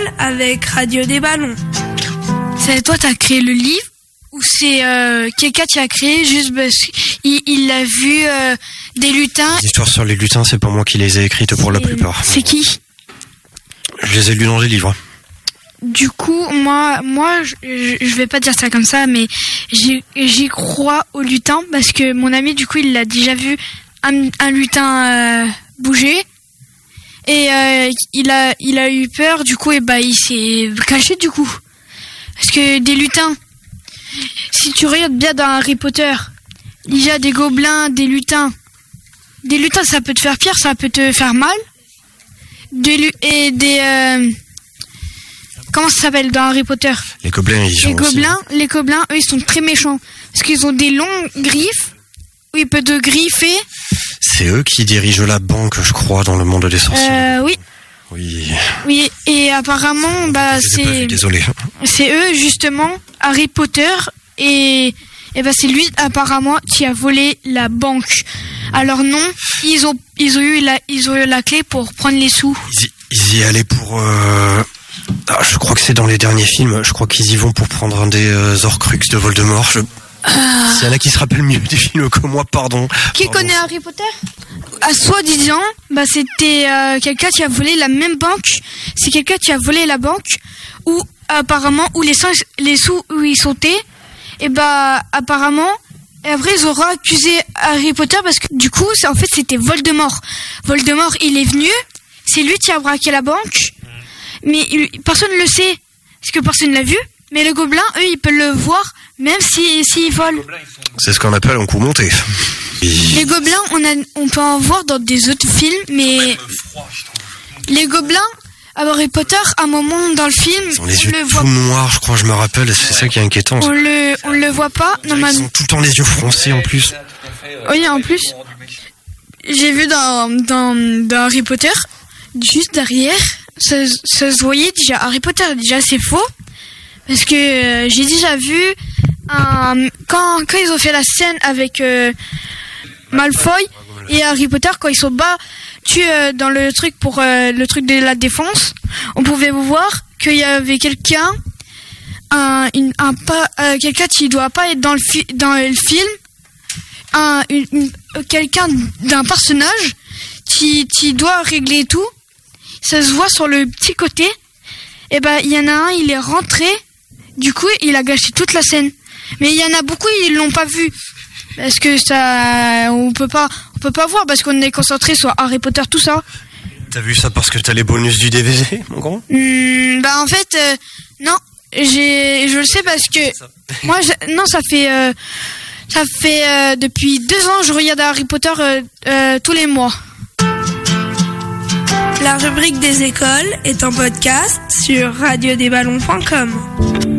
avec Radio des Ballons. C'est toi, t'as créé le livre ou c'est quelqu'un qui a créé juste parce qu'il a vu des lutins? Les histoires sur les lutins, c'est pas moi qui les ai écrites pour la plupart. C'est qui? Je les ai lues dans des livres. Du coup, moi, je vais pas dire ça comme ça, mais j'y crois aux lutins parce que mon ami, du coup, il a déjà vu un lutin bouger et il a eu peur. Du coup, et il s'est caché du coup. Parce que des lutins, si tu regardes bien dans Harry Potter, il y a des gobelins, des lutins. Des lutins, ça peut te faire pire, ça peut te faire mal. Comment ça s'appelle dans Harry Potter? Les gobelins, Les gobelins, eux, ils sont très méchants. Parce qu'ils ont des longues griffes, où ils peuvent te griffer. C'est eux qui dirigent la banque, je crois, dans le monde des sorciers. Oui. Oui, et apparemment, Désolé. c'est eux, justement, Harry Potter, et c'est lui, apparemment, qui a volé la banque. Alors non, ils ont eu la clé pour prendre les sous. Ils y allaient pour... je crois que c'est dans les derniers films. Je crois qu'ils y vont pour prendre un des Horcrux de Voldemort. S'il y en a qui se rappellent mieux des films que moi, pardon. Qui connaît Harry Potter? À soi-disant, c'était quelqu'un qui a volé la même banque. C'est quelqu'un qui a volé la banque où apparemment où les sous où ils sautaient. Et apparemment, et après ils auront accusé Harry Potter parce que du coup, c'était Voldemort. Voldemort, il est venu. C'est lui qui a braqué la banque. Mais personne ne le sait, parce que personne ne l'a vu. Mais le gobelin, eux, ils peuvent le voir, même s'ils volent. C'est ce qu'on appelle un coup monté. Les gobelins, on peut en voir dans des autres films, mais les gobelins, à Harry Potter, à un moment dans le film, ils ont les yeux tout noirs, je crois, je me rappelle. C'est ça qui est inquiétant. On le voit pas, normalement. Ils ont tout le temps les yeux froncés en plus. Oui, en plus, j'ai vu dans Harry Potter, juste derrière. Ça se voyait déjà. Harry Potter, déjà, c'est faux. Parce que j'ai déjà vu quand ils ont fait la scène avec Malfoy et Harry Potter, quand ils sont battus dans le truc pour le truc de la défense, on pouvait voir qu'il y avait quelqu'un quelqu'un qui doit pas être dans le film, quelqu'un d'un personnage qui doit régler tout. Ça se voit sur le petit côté. Et il y en a un, il est rentré. Du coup, il a gâché toute la scène. Mais il y en a beaucoup, ils l'ont pas vu. Parce que on peut pas voir parce qu'on est concentré sur Harry Potter, tout ça. T'as vu ça parce que t'as les bonus du DVD, mon grand? En fait, non. Je le sais parce que moi, ça fait depuis 2 ans, je regarde Harry Potter tous les mois. La rubrique des écoles est en podcast sur radiodesballons.com.